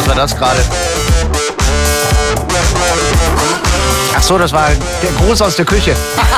Was war das gerade? Ach so, das war der Gruß aus der Küche.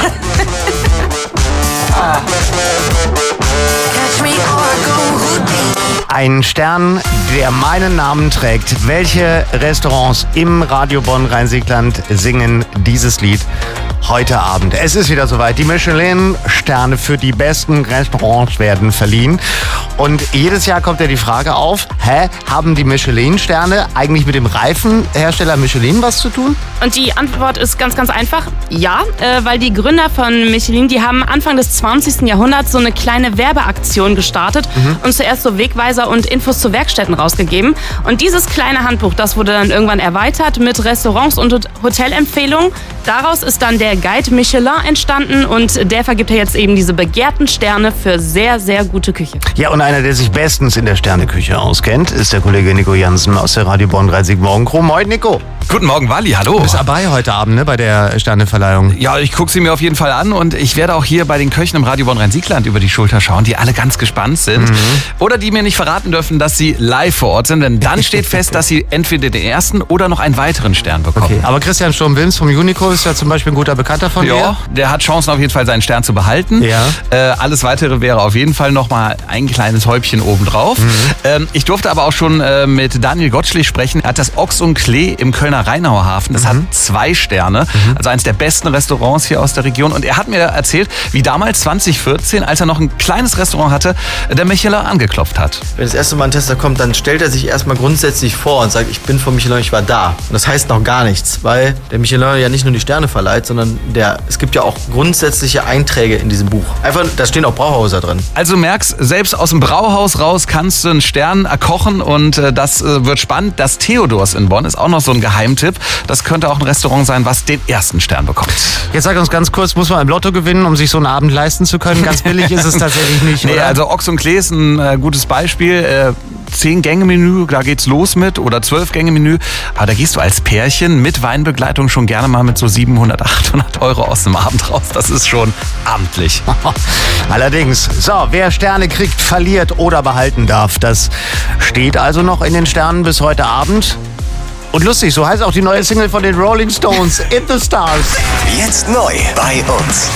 Ein Stern, der meinen Namen trägt. Welche Restaurants im Radio Bonn-Rhein-Sieg-Land singen dieses Lied heute Abend? Es ist wieder soweit. Die Michelin-Sterne für die besten Restaurants werden verliehen. Und jedes Jahr kommt ja die Frage auf, haben die Michelin-Sterne eigentlich mit dem Reifenhersteller Michelin was zu tun? Und die Antwort ist ganz, ganz einfach, ja, weil die Gründer von Michelin, die haben Anfang des 20. Jahrhunderts so eine kleine Werbeaktion gestartet und zuerst so Wegweiser und Infos zu Werkstätten rausgegeben. Und dieses kleine Handbuch, das wurde dann irgendwann erweitert mit Restaurants und Hotelempfehlungen. Daraus ist dann der Guide Michelin entstanden und der vergibt ja jetzt eben diese begehrten Sterne für sehr, sehr gute Küche. Ja, und einer, der sich bestens in der Sterneküche auskennt, ist der Kollege Nico Jansen aus der Radio Bonn-Rhein-Sieg Morgencrew. Moin, Nico. Guten Morgen, Wally, hallo. Du bist dabei heute Abend, ne, bei der Sterneverleihung. Ja, ich gucke sie mir auf jeden Fall an und ich werde auch hier bei den Köchen im Radio Bonn-Rhein-Sieg-Land über die Schulter schauen, die alle ganz gespannt sind. Oder die mir nicht verraten dürfen, dass sie live vor Ort sind, denn dann steht fest, dass sie entweder den ersten oder noch einen weiteren Stern bekommen. Okay, aber Christian Sturm-Wilms vom Unico ist ja zum Beispiel ein guter Bekannter von dir. Ja, der hat Chancen auf jeden Fall, seinen Stern zu behalten. Ja. Alles Weitere wäre auf jeden Fall nochmal ein kleines Häubchen obendrauf. Ich durfte aber auch schon mit Daniel Gottschlich sprechen. Er hat das Ochs und Klee im Kölner Rheinauer Hafen. Das hat 2 Sterne, also eines der besten Restaurants hier aus der Region. Und er hat mir erzählt, wie damals 2014, als er noch ein kleines Restaurant hatte, der Michelin angeklopft hat. Wenn das erste Mal ein Tester kommt, dann stellt er sich erstmal grundsätzlich vor und sagt, ich bin von Michelin, ich war da. Und das heißt noch gar nichts, weil der Michelin ja nicht nur die Sterne verleiht, sondern es gibt ja auch grundsätzliche Einträge in diesem Buch. Einfach, da stehen auch Brauhäuser drin. Also merkst, selbst aus dem Brauhaus raus kannst du einen Stern erkochen und das wird spannend. Das Theodors in Bonn ist auch noch so ein Geheimtipp. Das könnte auch ein Restaurant sein, was den ersten Stern bekommt. Jetzt sag uns ganz kurz, muss man im Lotto gewinnen, um sich so einen Abend leisten zu können? Ganz billig ist es tatsächlich nicht, Nee, oder? also Ochs und Klee ist ein gutes Beispiel. 10-Gänge-Menü, da geht's los mit, oder 12-Gänge-Menü. Aber da gehst du als Pärchen mit Weinbegleitung schon gerne mal mit so 700, 800 Euro aus dem Abend raus. Das ist schon amtlich. Allerdings. So, wer Sterne kriegt, verliert oder behalten darf. Das steht also noch in den Sternen bis heute Abend. Und lustig, so heißt auch die neue Single von den Rolling Stones, In the Stars. Jetzt neu bei uns.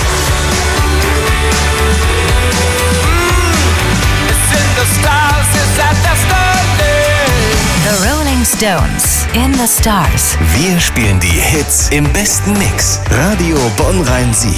The Rolling Stones, In the Stars. Wir spielen die Hits im besten Mix. Radio Bonn-Rhein-Sieg.